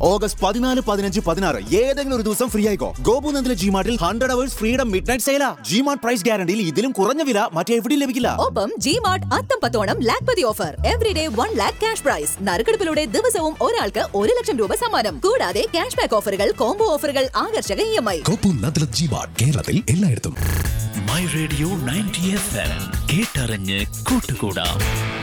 August 14, 15, 16 ഏതെങ്കിലും ഒരു ദിവസം ഫ്രീ ആയിക്കോ. ഗോപുനന്ദിലെ ജിമാർട്ടിൽ 100 hours freedom mid night സെയിലാ. G-Mart price ഗ്യാരണ്ടിയിൽ ഇതിലും കുറഞ്ഞ വില മറ്റെവിടെയും ലഭിക്കില്ല. ഒപ്പം G-Mart അത്തംപത്തോണം Lakhpati offer. Everyday 1 lakh cash prize. നറുക്കെടുപ്പിലൂടെ ദിവസവും ഒരാൾക്ക് 1 ലക്ഷം രൂപ സമ്മാനം. കൂടാതെ ക്യാഷ് ബാക്ക് ഓഫറുകൾ, കോംബോ ഓഫറുകൾ, ആകർഷക EMI. ഗോപുനന്ദിലെ ജിമാർട്ട് കേരളത്തിൽ എല്ലായിടത്തും. മൈ റേഡിയോ 90 FM കേട്ടറിഞ്ഞ് കൂട്ടുകൂടാം.